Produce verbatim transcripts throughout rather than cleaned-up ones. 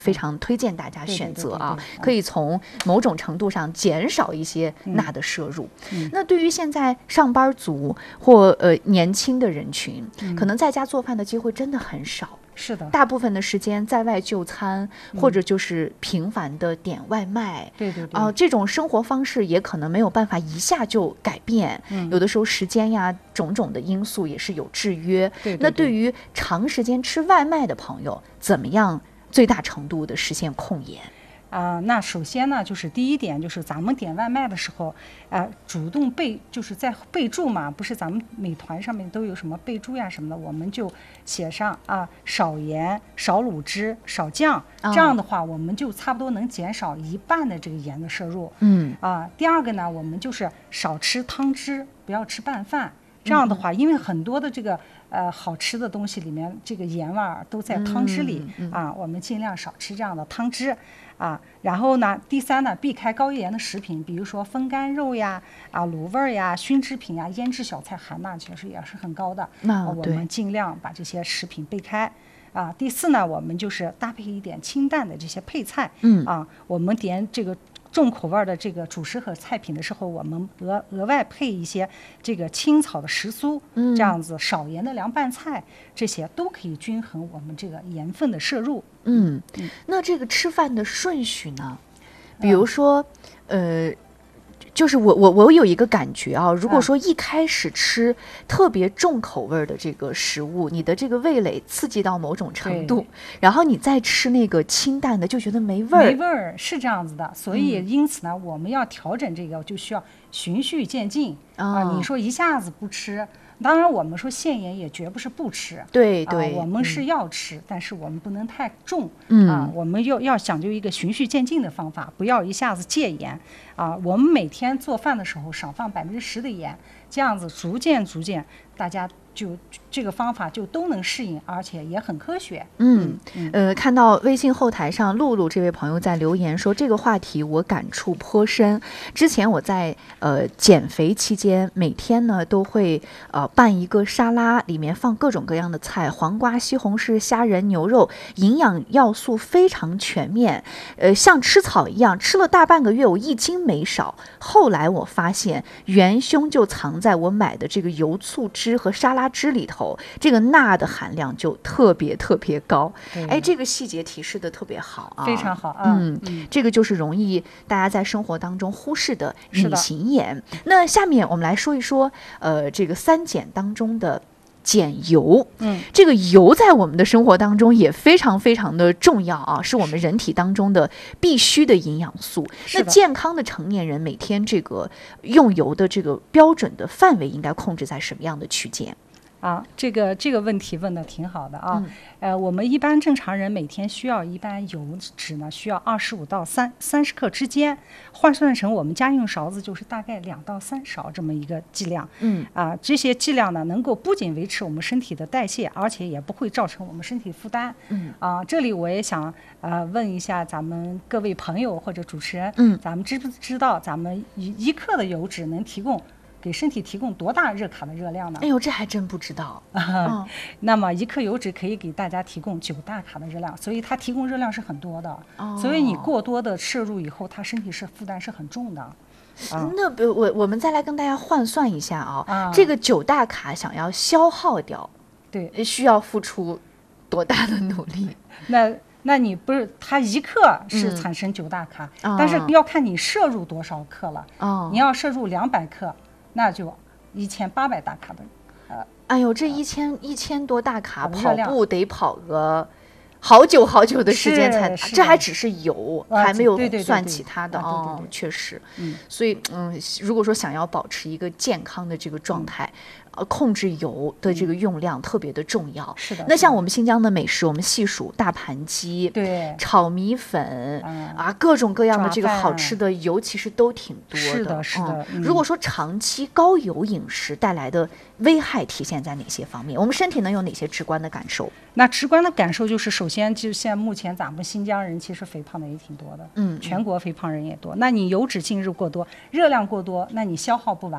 非常推荐大家选择啊，可以从某种程度上减少一些钠的摄入。嗯嗯、那对于现在上班族或呃年轻的人群，嗯、可能在家做饭的机会真的很少。 是的， 大部分的时间在外就餐，嗯、或者就是频繁的点外卖。 对对对。 啊、呃，这种生活方式也可能没有办法一下就改变。嗯、有的时候时间呀，种种的因素也是有制约。 对对对。 那对于长时间吃外卖的朋友，怎么样最大程度的实现控盐？ 啊、呃，那首先呢，就是第一点，就是咱们点外卖的时候，啊、呃，主动备，就是在备注嘛，不是咱们美团上面都有什么备注呀什么的，我们就写上啊，少盐、少卤汁、少酱，这样的话，我们就差不多能减少一半的这个盐的摄入。 嗯， 啊，第二个呢，我们就是少吃汤汁，不要吃拌饭。这样的话，因为很多的这个呃好吃的东西里面，这个盐味儿都在汤汁里、嗯嗯、啊，我们尽量少吃这样的汤汁啊。然后呢，第三呢，避开高盐的食品，比如说风干肉呀、啊卤味儿呀、熏制品呀、腌制小菜，含钠其实也是很高的。 那、 啊、我们尽量把这些食品避开。啊，第四呢，我们就是搭配一点清淡的这些配菜。 嗯啊，我们点这个重口味的这个主食和菜品的时候，我们额额外配一些这个青草的时蔬， 嗯、 这样子少盐的凉拌菜，这些都可以均衡我们这个盐分的摄入。 嗯，嗯那这个吃饭的顺序呢？比如说，嗯、呃。就是我我我有一个感觉啊，如果说一开始吃特别重口味的这个食物，你的这个味蕾刺激到某种程度，然后你再吃那个清淡的，就觉得没味儿。 没味儿是这样子的，所以因此呢，嗯、我们要调整这个，就需要循序渐进、哦、啊。你说一下子不吃。当然，我们说限盐也绝不是不吃， 对对、 啊，我们是要吃，嗯、但是我们不能太重， 嗯啊，我们要要讲究一个循序渐进的方法，不要一下子戒盐，啊，我们每天做饭的时候少放百分之十的盐，这样子逐渐逐渐，大家就这个方法就都能适应，而且也很科学。 嗯，嗯呃，看到微信后台上露露这位朋友在留言说，这个话题我感触颇深。之前我在呃减肥期间，每天呢都会呃拌一个沙拉，里面放各种各样的菜，黄瓜、西红柿、虾仁、牛肉，营养要素非常全面，呃，像吃草一样，吃了大半个月，我一斤没少。后来我发现元凶就藏在我买的这个油醋汁和沙拉汁里头，这个钠的含量就特别特别高。哎，这个细节提示的特别好啊， 非常好啊。 嗯，嗯这个就是容易大家在生活当中忽视的隐形盐。那下面我们来说一说，呃，这个三减当中的减油。 嗯， 这个油在我们的生活当中也非常非常的重要啊，是我们人体当中的必须的营养素。那健康的成年人每天这个用油的这个标准的范围应该控制在什么样的区间？ 啊，这个这个问题问的挺好的啊。 嗯、 呃，我们一般正常人每天需要一般油脂呢，需要二十五到三三十克之间，换算成我们家用勺子就是大概两到三勺这么一个剂量。 嗯， 啊，这些剂量呢，能够不仅维持我们身体的代谢，而且也不会造成我们身体负担。 嗯， 啊，这里我也想呃问一下咱们各位朋友或者主持人， 嗯， 咱们知不知道咱们一一克的油脂能提供？给身体提供多大热卡的热量呢？ 哎呦，这还真不知道。 嗯、那么一克油脂可以给大家提供九大卡的热量，所以它提供热量是很多的。 哦、 所以你过多的摄入以后，它身体是负担是很重的。 啊、那比如我我们再来跟大家换算一下啊， 啊这个九大卡想要消耗掉， 对， 需要付出多大的努力？ 那那你不是它一克是产生九大卡、嗯，但是要看你摄入多少克了。 哦， 你要摄入两百克。那就一千八百大卡的，呃， 哎呦，这一千、呃、一千多大卡，跑步步得跑个好久好久的时间才，这还只是油， 啊、 还没有对对对算其他的哦。 对对对确实， 嗯， 所以嗯，如果说想要保持一个健康的这个状态。嗯呃，控制油的这个用量特别的重要。 是的。 那像我们新疆的美食，我们细数大盘鸡， 对， 炒米粉、 嗯、 啊，各种各样的这个好吃的油，其实都挺多的。 是的，是的。 嗯、如果说长期高油饮食带来的危害体现在哪些方面？我们身体能有哪些直观的感受？ 那直观的感受就是，首先就现在目前咱们新疆人其实肥胖的也挺多的， 嗯， 全国肥胖人也多。那你油脂进入过多，热量过多，那你消耗不完。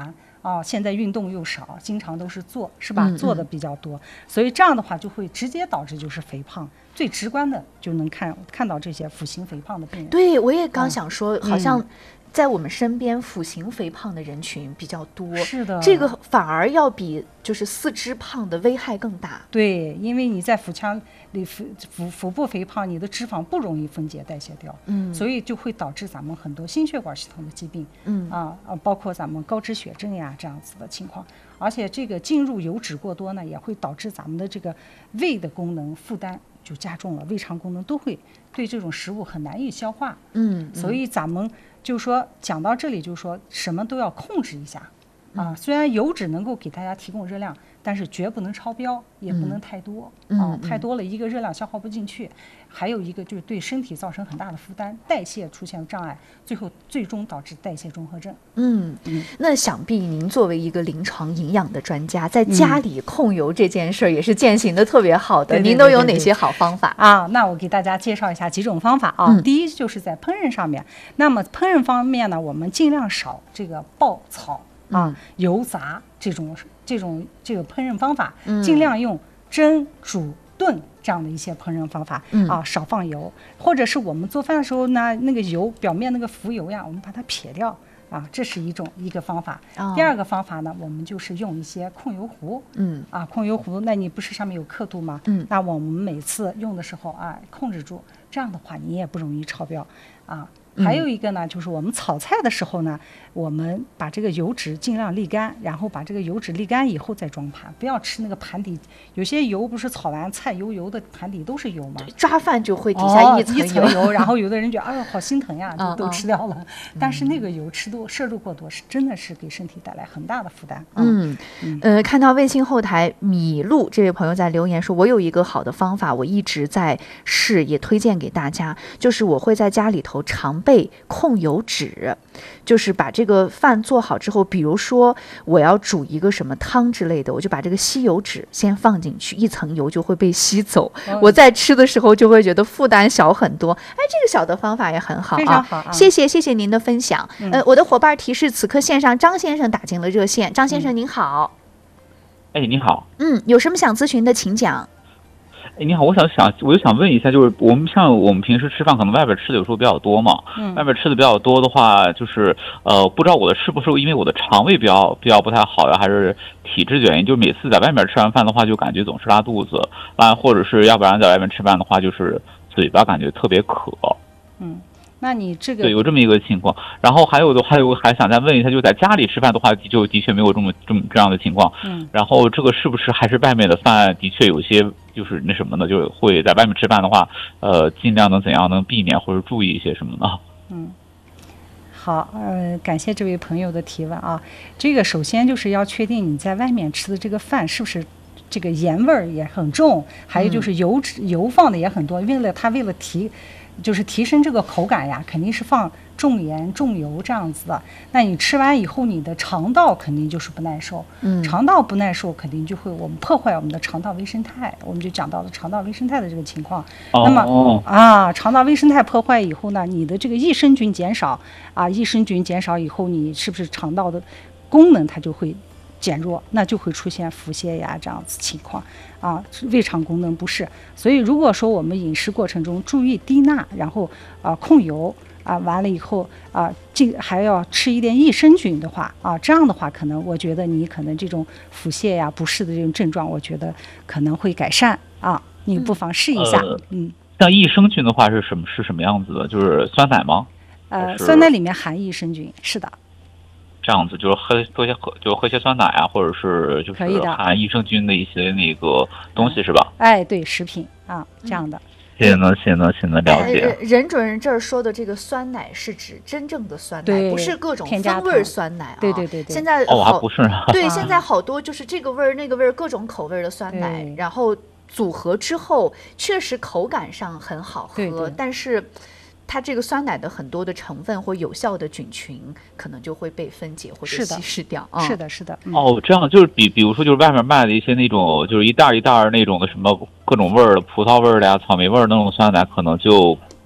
啊，现在运动又少，经常都是坐，是吧？ 嗯嗯坐的比较多，所以这样的话就会直接导致就是肥胖，最直观的就能看看到这些腹型肥胖的病人。 对，我也刚想说， 嗯好像在我们身边腹型肥胖的人群比较多， 是的， 这个反而要比就是四肢胖的危害更大。 对，因为你在腹腔里腹腹腹部肥胖，你的脂肪不容易分解代谢掉， 嗯， 所以就会导致咱们很多心血管系统的疾病， 嗯啊啊，包括咱们高脂血症呀这样子的情况。而且这个进入油脂过多呢，也会导致咱们的这个胃的功能负担就加重了，胃肠功能都会对这种食物很难以消化。 嗯，嗯所以咱们就说讲到这里，就说什么都要控制一下。啊，虽然油脂能够给大家提供热量，但是绝不能超标，也不能太多、 嗯、 啊， 嗯、 太多了一个热量消耗不进去，还有一个就是对身体造成很大的负担，代谢出现障碍，最后最终导致代谢综合症。 嗯，嗯那想必您作为一个临床营养的专家，在家里控油这件事儿也是践行的特别好的。 嗯、 您都有哪些好方法啊？那我给大家介绍一下几种方法啊。 嗯、 第一就是在烹饪上面，那么烹饪方面呢，我们尽量少这个爆炒。啊，油炸这种这种这个烹饪方法， 嗯、 尽量用蒸、煮、炖这样的一些烹饪方法、 嗯、 啊，少放油，或者是我们做饭的时候呢，那个油表面那个浮油呀，我们把它撇掉啊，这是一种一个方法。 哦、 第二个方法呢，我们就是用一些控油壶， 嗯啊，控油壶，那你不是上面有刻度吗？ 嗯， 那我们每次用的时候啊，控制住，这样的话你也不容易超标啊。还有一个呢，就是我们炒菜的时候呢，我们把这个油脂尽量沥干，然后把这个油脂沥干以后再装盘，不要吃那个盘底。有些油不是炒完菜油油的盘底都是油吗？ 抓饭就会底下一层油， 哦、一层油然后有的人觉得哎呦好心疼呀，就都吃掉了。 嗯、 但是那个油吃多摄入过多，是真的是给身体带来很大的负担。 嗯嗯呃，看到微信后台米露这位朋友在留言说，我有一个好的方法，我一直在试，也推荐给大家，就是我会在家里头常备控油纸，就是把这个饭做好之后，比如说我要煮一个什么汤之类的，我就把这个吸油纸先放进去，一层油就会被吸走， 哦、 我在吃的时候就会觉得负担小很多。哎，这个小的方法也很好啊， 非常好啊， 谢谢谢谢您的分享。 嗯、 呃，我的伙伴提示，此刻线上张先生打进了热线，张先生您好。 哎，你好。 嗯，有什么想咨询的，请讲。 哎，你好，我想想，我就想问一下，就是我们像我们平时吃饭，可能外边吃的有时候比较多嘛， 嗯， 外边吃的比较多的话，就是呃，不知道我的是不是因为我的肠胃比较比较不太好呀，还是体质原因？就每次在外面吃完饭的话，就感觉总是拉肚子，啊，或者是要不然在外面吃饭的话，就是嘴巴感觉特别渴。 嗯。那你这个对有这么一个情况，然后还有的还有还想再问一下，就在家里吃饭的话，就的确没有这么这么这样的情况。 嗯， 然后这个是不是还是外面的饭的确有些就是那什么呢？就会在外面吃饭的话，呃，尽量能怎样能避免或者注意一些什么呢？ 嗯，好，呃，感谢这位朋友的提问啊。这个首先就是要确定你在外面吃的这个饭是不是这个盐味儿也很重，还有就是油脂、嗯、油放的也很多，为了它为了提。就是提升这个口感呀，肯定是放重盐重油这样子的。那你吃完以后，你的肠道肯定就是不耐受， 嗯， 肠道不耐受肯定就会我们破坏我们的肠道微生态，我们就讲到了肠道微生态的这个情况。 哦、 那么啊，肠道微生态破坏以后呢，你的这个益生菌减少啊，益生菌减少以后，你是不是肠道的功能它就会减弱，那就会出现腹泻呀这样子情况啊，胃肠功能不适。所以如果说我们饮食过程中注意低钠，然后啊控油啊，完了以后啊，这还要吃一点益生菌的话啊，这样的话可能我觉得你可能这种腹泻呀不适的这种症状，我觉得可能会改善啊，你不妨试一下。 呃、 嗯， 像益生菌的话是什么是什么样子的？就是酸奶吗？ 呃，酸奶里面含益生菌，是的。 这样子就是喝多些喝，就喝些酸奶啊，或者是就是含益生菌的一些那个东西，是吧？ 哎，对，食品啊，这样的。 行呢，行呢，行呢，了解。 任主任这儿说的这个酸奶是指真正的酸奶，不是各种风味酸奶啊。 对对对对。 现在哦，还不是啊。 对，现在好多就是这个味儿那个味儿，各种口味的酸奶，然后组合之后，确实口感上很好喝， 对对， 但是。它这个酸奶的很多的成分或有效的菌群，可能就会被分解或者稀释掉。 是的，是的，是的。 嗯、哦，这样就是比比如说，就是外面卖的一些那种，就是一袋一袋那种的什么各种味儿的，葡萄味儿的呀、草莓味儿的那种酸奶，可能就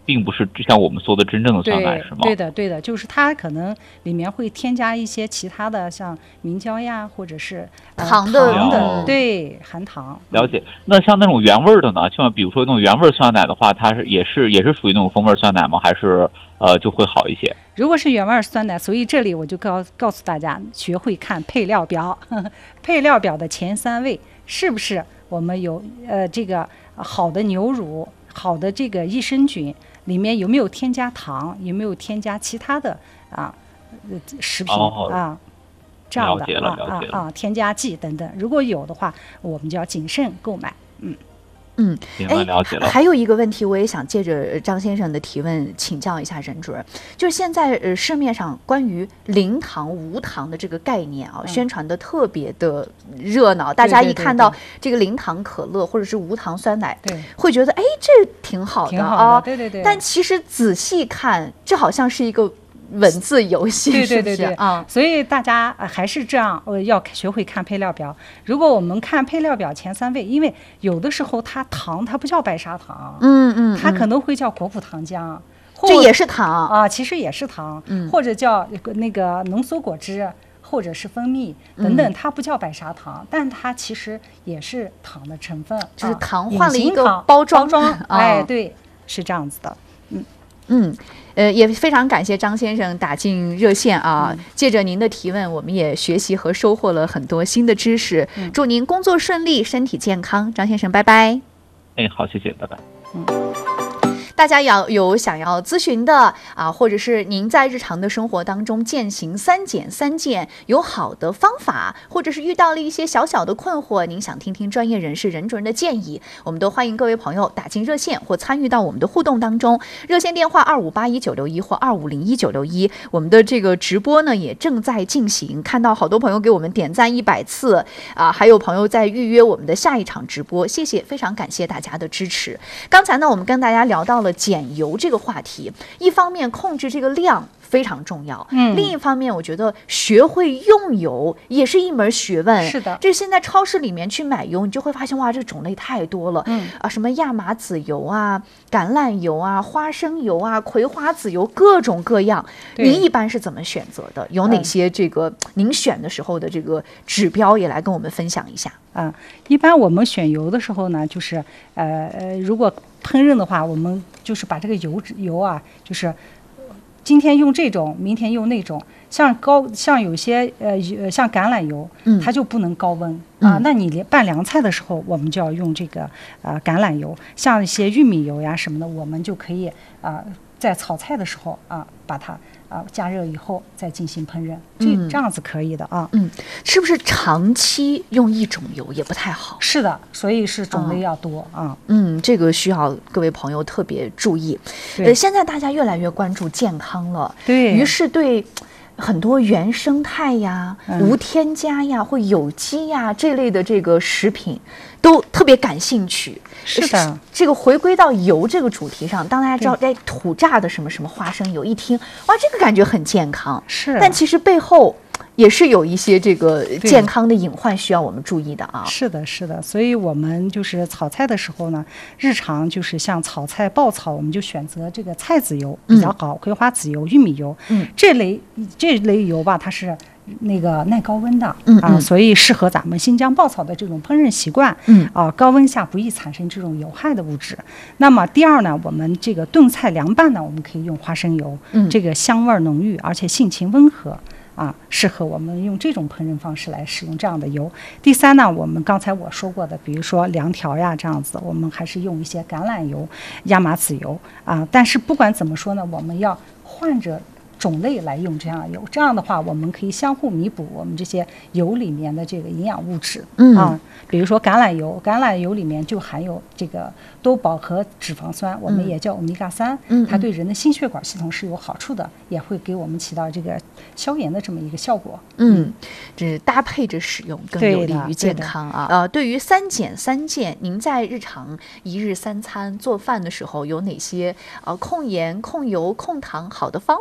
并不是像我们说的真正的酸奶，是吗？ 对的，对的，就是它可能里面会添加一些其他的，像明胶呀，或者是、呃、 糖的， 糖的，对，含糖。 了解。那像那种原味的呢？像比如说那种原味酸奶的话，它是也是也是属于那种风味酸奶吗？还是呃就会好一些？ 如果是原味酸奶，所以这里我就告告诉大家，学会看配料表，呵呵配料表的前三位是不是我们有呃这个好的牛乳、好的这个益生菌，里面有没有添加糖，有没有添加其他的啊食品、 哦、 啊这样的啊啊啊添加剂等等，如果有的话，我们就要谨慎购买。嗯。 嗯， 哎，了解了。 还有一个问题，我也想借着张先生的提问请教一下任主任，就是现在呃市面上关于零糖无糖的这个概念啊，嗯、宣传的特别的热闹，大家一看到这个零糖可乐或者是无糖酸奶， 对， 会觉得哎这挺好的啊， 对对对。 但其实仔细看，这好像是一个文字游戏， 对对对对啊、嗯， 所以大家还是这样，呃，要学会看配料表。如果我们看配料表前三位，因为有的时候它糖它不叫白砂糖， 嗯嗯， 它可能会叫果葡糖浆， 这也是糖啊，其实也是糖， 嗯， 或者叫那个浓缩果汁，或者是蜂蜜等等，它不叫白砂糖，但它其实也是糖的成分， 就是糖换了一个包装， 包装，哎，对，是这样子的，嗯。 嗯，呃，也非常感谢张先生打进热线啊！嗯、借着您的提问，我们也学习和收获了很多新的知识。嗯、祝您工作顺利，身体健康，张先生，拜拜。 哎，好，谢谢，拜拜。 嗯。大家要有想要咨询的啊，或者是您在日常的生活当中践行三减三健有好的方法，或者是遇到了一些小小的困惑，您想听听专业人士任主任的建议，我们都欢迎各位朋友打进热线或参与到我们的互动当中。热线电话二五八一九六一或二五零一九六一，我们的这个直播呢也正在进行，看到好多朋友给我们点赞一百次啊，还有朋友在预约我们的下一场直播，谢谢，非常感谢大家的支持。刚才呢，我们跟大家聊到了减油这个话题，一方面控制这个量非常重要，嗯，另一方面我觉得学会用油也是一门学问。 是的， 这现在超市里面去买油，你就会发现哇，这种类太多了， 嗯啊，什么亚麻籽油啊、橄榄油啊、花生油啊、葵花籽油，各种各样。您一般是怎么选择的？有哪些这个、嗯、您选的时候的这个指标也来跟我们分享一下。 啊，一般我们选油的时候呢，就是呃呃，如果烹饪的话，我们就是把这个油油啊，就是今天用这种，明天用那种。像高像有些呃像橄榄油， 嗯， 它就不能高温、 嗯、 啊。那你拌凉菜的时候，我们就要用这个呃橄榄油。像一些玉米油呀什么的，我们就可以啊、呃、在炒菜的时候啊把它。啊，加热以后再进行烹饪，这、嗯、这样子可以的啊。 嗯，是不是长期用一种油也不太好？ 是的，所以是种类要多、嗯、啊。 嗯，这个需要各位朋友特别注意。呃，现在大家越来越关注健康了， 对于是对很多原生态呀、嗯、无添加呀或有机呀这类的这个食品都特别感兴趣。 是的， 这个回归到油这个主题上，当大家知道哎土榨的什么什么花生油，一听哇，这个感觉很健康， 是， 但其实背后也是有一些这个健康的隐患需要我们注意的啊。 是的，是的，所以我们就是炒菜的时候呢，日常就是像炒菜爆炒，我们就选择这个菜籽油比较好，嗯、葵花籽油、玉米油， 嗯， 这类这类油吧，它是那个耐高温的， 嗯啊，所以适合咱们新疆爆炒的这种烹饪习惯， 嗯啊，高温下不易产生这种有害的物质。那么第二呢，我们这个炖菜凉拌呢，我们可以用花生油， 嗯， 这个香味浓郁，而且性情温和。啊，适合我们用这种烹饪方式来使用这样的油。第三呢，我们刚才我说过的，比如说凉条呀这样子，我们还是用一些橄榄油、亚麻籽油啊。但是不管怎么说呢，我们要换着种类来用这样的油，这样的话我们可以相互弥补我们这些油里面的这个营养物质， 嗯啊，比如说橄榄油，橄榄油里面就含有这个多饱和脂肪酸，我们也叫欧米伽三， 嗯， 它对人的心血管系统是有好处的，也会给我们起到这个消炎的这么一个效果。 嗯，这搭配着使用更有利于健康啊。呃，对于三减三健，您在日常一日三餐做饭的时候有哪些呃控盐、控油、控糖好的方法？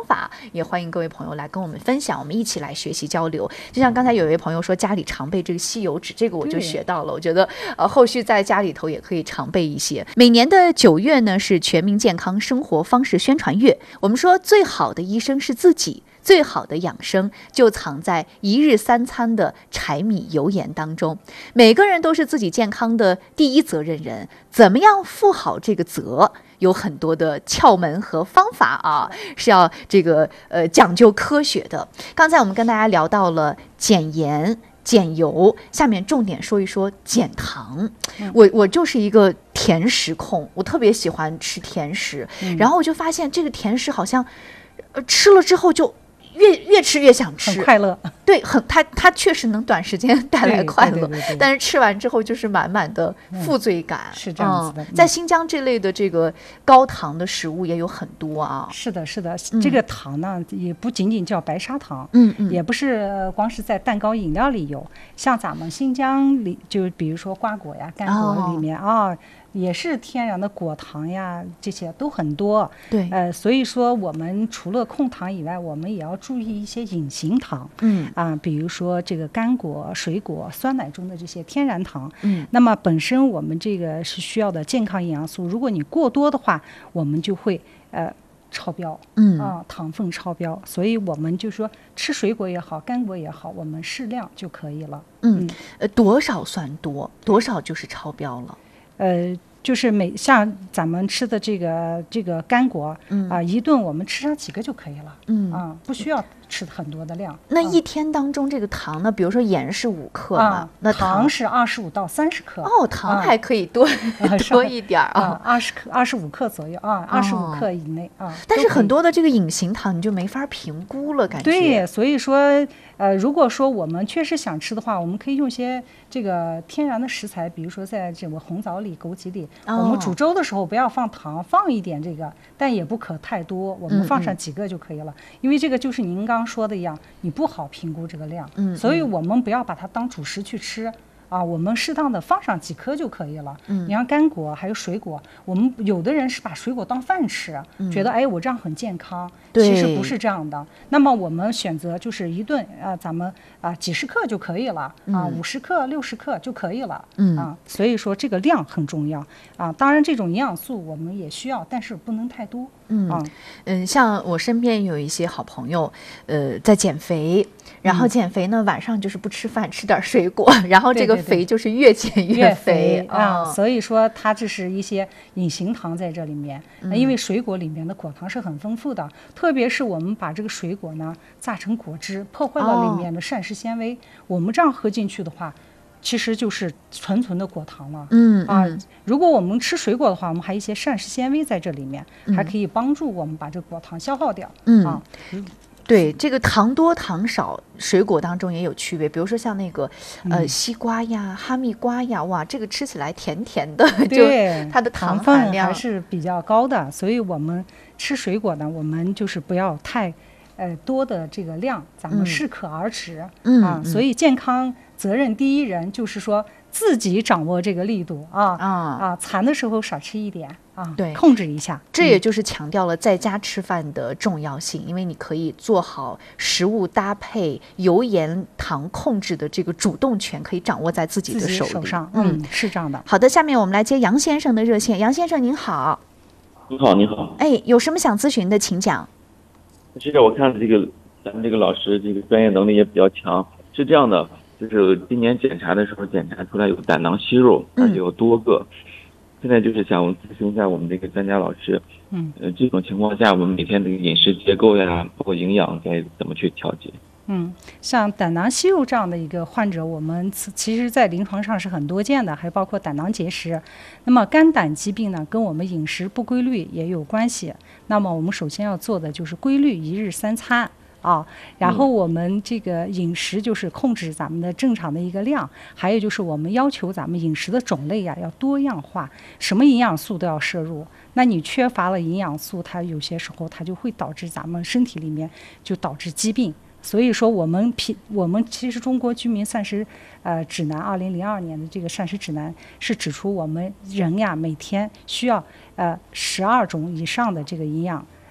也欢迎各位朋友来跟我们分享，我们一起来学习交流。就像刚才有一位朋友说家里常备这个吸油纸，这个我就学到了，我觉得呃后续在家里头也可以常备一些。每年的九月呢是全民健康生活方式宣传月，我们说最好的医生是自己，最好的养生就藏在一日三餐的柴米油盐当中。每个人都是自己健康的第一责任人，怎么样负好这个责，有很多的窍门和方法啊，是要这个呃讲究科学的。刚才我们跟大家聊到了减盐减油，下面重点说一说减糖。我我就是一个甜食控，我特别喜欢吃甜食，嗯、然后我就发现这个甜食好像呃吃了之后就越越吃越想吃， 很快乐。 对，很它它确实能短时间带来快乐， 对对对对对， 但是吃完之后就是满满的负罪感。 嗯、是这样子的、嗯。 在新疆这类的这个高糖的食物也有很多啊。 是的，是的，嗯、这个糖呢也不仅仅叫白砂糖， 嗯嗯， 也不是光是在蛋糕、饮料里有，像咱们新疆里，就比如说瓜果呀、干果里面啊。哦，也是天然的果糖呀，这些都很多。 对， 呃，所以说我们除了控糖以外，我们也要注意一些隐形糖。 嗯啊，比如说这个干果、水果、酸奶中的这些天然糖。 嗯， 那么本身我们这个是需要的健康营养素，如果你过多的话，我们就会呃超标。 嗯啊，糖分超标，所以我们就说吃水果也好，干果也好，我们适量就可以了。 嗯，呃，多少算多？多少就是超标了？ 呃。就是每像咱们吃的这个这个干果，嗯啊，一顿我们吃上几个就可以了， 嗯啊，不需要吃很多的量。 那一天当中这个糖呢，比如说盐是五克嘛， 啊、 那糖是二十五到三十克。 哦，糖还可以多、啊、多一点啊， 二十克、二十五克左右啊，二十五克以内啊。 但是很多的这个隐形糖你就没法评估了，感觉。 对，所以说呃，如果说我们确实想吃的话，我们可以用些这个天然的食材，比如说在这个红枣里、枸杞里。 哦、 我们煮粥的时候不要放糖，放一点这个，但也不可太多，我们放上几个就可以了。嗯嗯，因为这个就是您刚刚说的一样，你不好评估这个量， 嗯嗯， 所以我们不要把它当主食去吃。啊，我们适当的放上几颗就可以了。 嗯， 你像干果还有水果，我们有的人是把水果当饭吃， 嗯、 觉得哎我这样很健康，其实不是这样的。那么我们选择就是一顿啊，咱们啊几十克就可以了，啊五十克、六十克就可以了。 嗯啊，所以说这个量很重要啊。当然这种营养素我们也需要，但是不能太多。 嗯嗯，像我身边有一些好朋友，呃，在减肥。然后减肥呢，晚上就是不吃饭，吃点水果，然后这个肥就是越减越肥啊。所以说它这是一些隐形糖在这里面， 嗯、 因为水果里面的果糖是很丰富的，特别是我们把这个水果呢榨成果汁，破坏了里面的膳食纤维，哦、我们这样喝进去的话，其实就是纯纯的果糖了。 嗯啊，如果我们吃水果的话，我们还有一些膳食纤维在这里面， 嗯、 还可以帮助我们把这个果糖消耗掉。 嗯啊。 对，这个糖多糖少，水果当中也有区别。比如说像那个呃西瓜呀、哈密瓜呀，哇，这个吃起来甜甜的， 对， 就它的糖含量还是比较高的。所以我们吃水果呢，我们就是不要太呃多的这个量，咱们适可而止。 嗯啊，所以健康责任第一人就是说自己掌握这个力度啊啊啊，馋的时候少吃一点。啊， 对， 控制一下， 这也就是强调了在家吃饭的重要性，嗯、因为你可以做好食物搭配、油盐糖控制的这个主动权，可以掌握在自己的手里。 手上，嗯，是这样的。 好的，下面我们来接杨先生的热线。杨先生您好。 你好，你好。 哎，有什么想咨询的，请讲。 其实我看这个咱们这个老师这个专业能力也比较强，是这样的，就是今年检查的时候检查出来有胆囊息肉，而且有多个。嗯，现在就是想咨询一下我们这个专家老师， 嗯， 呃，这种情况下我们每天这个饮食结构呀，包括营养该怎么去调节？ 嗯，像胆囊息肉这样的一个患者，我们其实在临床上是很多见的，还包括胆囊结石。那么肝胆疾病呢，跟我们饮食不规律也有关系。那么我们首先要做的就是规律一日三餐。啊，然后我们这个饮食就是控制咱们的正常的一个量，还有就是我们要求咱们饮食的种类呀要多样化，什么营养素都要摄入。那你缺乏了营养素，它有些时候它就会导致咱们身体里面就导致疾病。所以说我们平我们其实中国居民膳食呃指南二零零二年的这个膳食指南是指出我们人呀每天需要呃十二种以上的这个营养。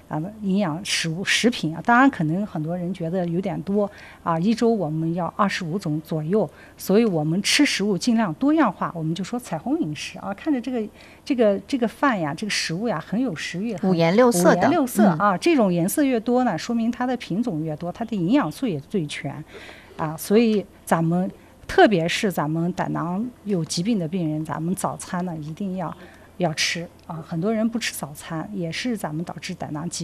啊营养食物食品啊。当然，可能很多人觉得有点多啊，一周我们要二十五种左右，所以我们吃食物尽量多样化。我们就说彩虹饮食啊，看着这个这个这个饭呀，这个食物呀很有食欲， 五颜六色的， 五颜六色啊， 嗯、 这种颜色越多呢，说明它的品种越多，它的营养素也最全啊。所以咱们特别是咱们胆囊有疾病的病人，咱们早餐呢一定要要吃啊。很多人不吃早餐，也是咱们导致胆囊疾